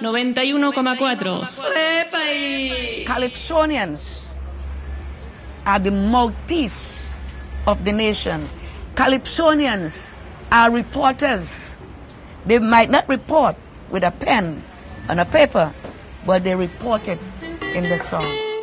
91,4. Calypsonians are the mouthpiece of the nation. Calypsonians are reporters. They might not report with a pen and a paper, but they report it in the song.